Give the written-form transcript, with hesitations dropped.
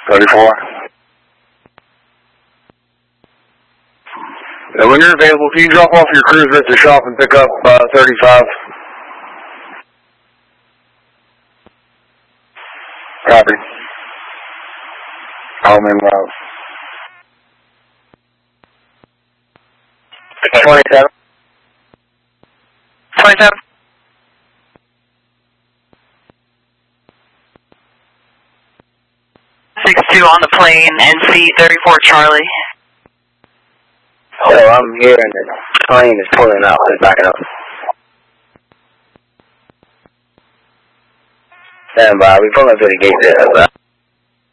34. And when you're available, can you drop off your cruiser at the shop and pick up 35? Copy. Home in route. 27. 27. 62 on the plane, NC 34 Charlie. So I'm here and the plane is pulling out. It's backing up. Stand by. We pulling through the gate there.